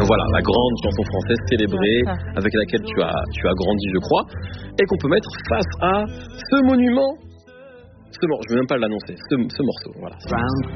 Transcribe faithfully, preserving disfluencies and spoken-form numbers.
voilà, la grande chanson française célébrée, avec laquelle tu as, tu as grandi, je crois, et qu'on peut mettre face à ce monument, ce morceau, je ne vais même pas l'annoncer, ce, ce morceau, voilà.